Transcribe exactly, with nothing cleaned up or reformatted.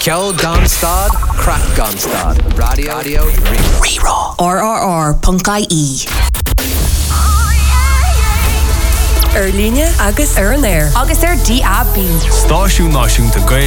Ceol Gonstad, Crack Gonstad, Radio, Radio, Rerá. R R R dot I E. Ar líne agus ar an air. Agus ar D A B. Stáisiún náisiúnta Gaeilge